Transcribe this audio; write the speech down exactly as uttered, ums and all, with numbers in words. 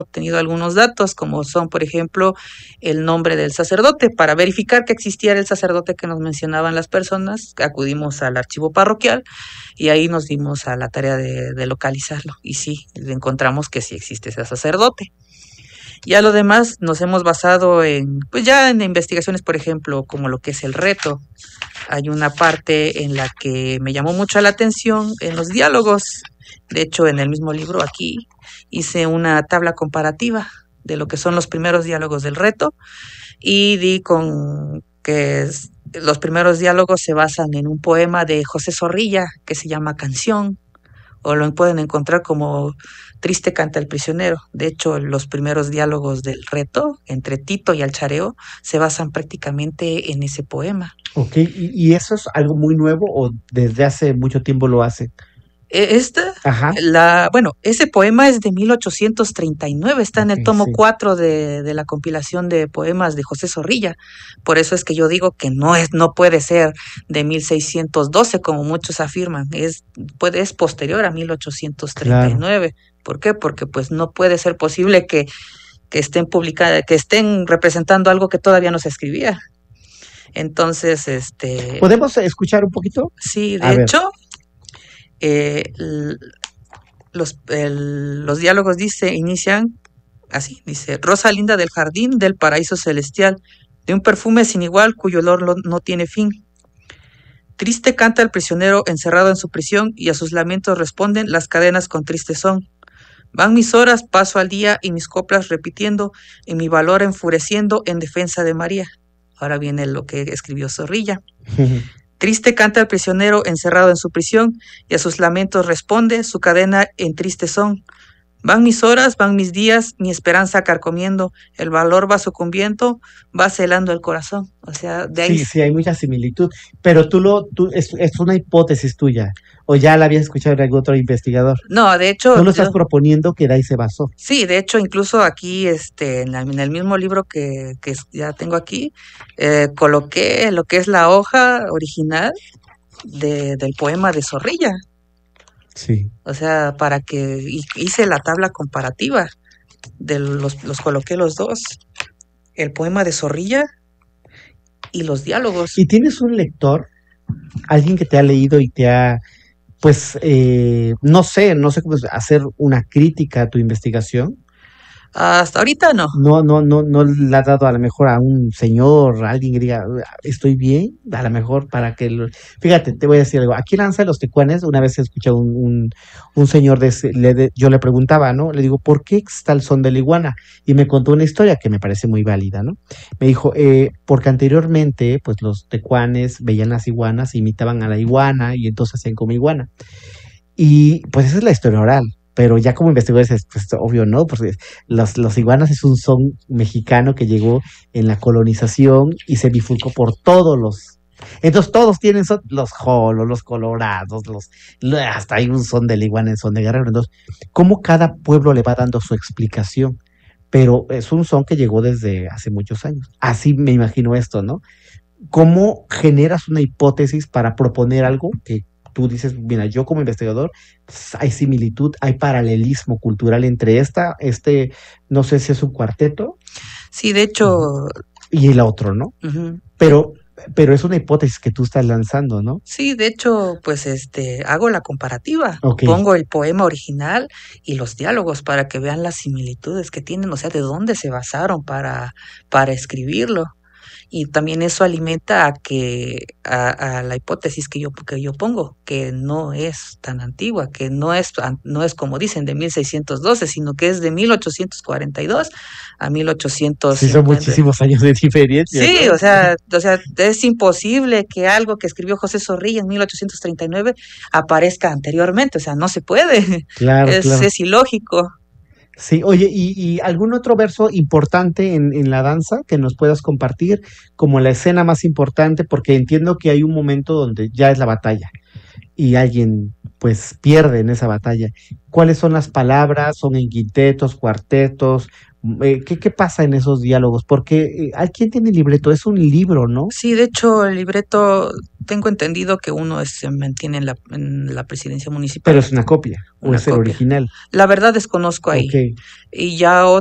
obtenido algunos datos, como son, por ejemplo, el nombre del sacerdote. Para verificar que existiera el sacerdote que nos mencionaban las personas, acudimos al archivo parroquial y ahí nos dimos a la tarea de, de localizarlo. Y sí, encontramos que sí existe ese sacerdote. Ya lo demás nos hemos basado en, pues ya en investigaciones, por ejemplo, como lo que es el reto. Hay una parte en la que me llamó mucho la atención en los diálogos. De hecho, en el mismo libro aquí hice una tabla comparativa de lo que son los primeros diálogos del reto y di con que es, los primeros diálogos se basan en un poema de José Zorrilla que se llama Canción, o lo pueden encontrar como Triste canta el prisionero. De hecho, los primeros diálogos del reto entre Tito y Alchareo se basan prácticamente en ese poema. Ok, ¿y, y eso es algo muy nuevo o desde hace mucho tiempo lo hacen? Esta, Ajá. la, bueno, ese poema es de mil ochocientos treinta y nueve, está en el Ok, tomo sí. cuatro de, de la compilación de poemas de José Zorrilla. Por eso es que yo digo que no es, no puede ser de mil seiscientos doce, como muchos afirman, es, puede, es posterior a mil ochocientos treinta y nueve. Claro. ¿Por qué? Porque pues no puede ser posible que, que estén publicada, que estén representando algo que todavía no se escribía. Entonces, este, ¿Podemos escuchar un poquito? sí, A de ver. hecho, eh, Los, el, los diálogos dice, inician así, dice, Rosa linda del jardín del paraíso celestial, de un perfume sin igual cuyo olor lo, no tiene fin. Triste canta el prisionero encerrado en su prisión y a sus lamentos responden las cadenas con triste son. Van mis horas, paso al día y mis coplas repitiendo, y mi valor enfureciendo en defensa de María. Ahora viene lo que escribió Zorrilla. Triste canta el prisionero encerrado en su prisión, y a sus lamentos responde su cadena en triste son. Van mis horas, van mis días, mi esperanza carcomiendo, el valor va sucumbiendo, va celando el corazón. O sea, de ahí... Sí, sí, hay mucha similitud, pero tú lo, tú, es, es una hipótesis tuya, o ya la habías escuchado en algún otro investigador. No, de hecho, Tú lo yo, estás proponiendo que de ahí se basó. sí, de hecho, incluso aquí, este, en, la, en el mismo libro que, que ya tengo aquí, eh, coloqué lo que es la hoja original de, del poema de Zorrilla. Sí. O sea, para que hice la tabla comparativa de los, los coloqué los dos, el poema de Zorrilla y los diálogos. ¿Y tienes un lector, alguien que te ha leído y te ha, pues, eh, no sé, no sé cómo hacer una crítica a tu investigación? Hasta ahorita no. No, no, no, no le has dado a lo mejor a un señor, a alguien que diga, estoy bien, a lo mejor para que lo... Fíjate, te voy a decir algo, aquí en Lanza de los Tecuanes, una vez escuché un, un, un señor, de, ese, le de, yo le preguntaba, ¿no? Le digo, ¿por qué está el son de la iguana? Y me contó una historia que me parece muy válida, ¿no? Me dijo, eh, porque anteriormente, pues los tecuanes veían las iguanas, imitaban a la iguana y entonces hacían como iguana. Y pues esa es la historia oral. Pero ya como investigadores, pues obvio, ¿no? Porque los, los iguanas es un son mexicano que llegó en la colonización y se bifurcó por todos los... Entonces todos tienen son, los jolos, los colorados, los hasta hay un son de la iguana en son de guerrero. Entonces, ¿cómo cada pueblo le va dando su explicación? Pero es un son que llegó desde hace muchos años. Así me imagino esto, ¿no? ¿Cómo generas una hipótesis para proponer algo que tú dices, mira, yo como investigador, pues, hay similitud, hay paralelismo cultural entre esta, este, no sé si es un cuarteto. Sí, de hecho. Uh-huh. Y el otro, ¿no? Uh-huh. Pero, pero es una hipótesis que tú estás lanzando, ¿no? Sí, de hecho, pues este, hago la comparativa. Okay. Pongo el poema original y los diálogos para que vean las similitudes que tienen, o sea, de dónde se basaron para, para escribirlo. Y también eso alimenta a que a, a la hipótesis que yo que yo pongo, que no es tan antigua, que no es no es como dicen de mil seiscientos doce, sino que es de mil ochocientos cuarenta y dos a mil ochocientos cincuenta. Sí, son muchísimos años de diferencia. Sí, ¿no? o sea, o sea, es imposible que algo que escribió José Zorrilla en mil ochocientos treinta y nueve aparezca anteriormente, o sea, no se puede. Claro, es, claro. es ilógico. Sí, oye, ¿y, y algún otro verso importante en, en la danza que nos puedas compartir como la escena más importante? Porque entiendo que hay un momento donde ya es la batalla y alguien pues pierde en esa batalla. ¿Cuáles son las palabras? ¿Son en quintetos, cuartetos? Eh, ¿qué, ¿Qué pasa en esos diálogos? Porque eh, ¿a quién tiene el libreto? Es un libro, ¿no? Sí, de hecho, el libreto, tengo entendido que uno es- se mantiene en la, en la presidencia Pero municipal, es una copia, o una es el copia. original. La verdad desconozco Ok. ahí. Y ya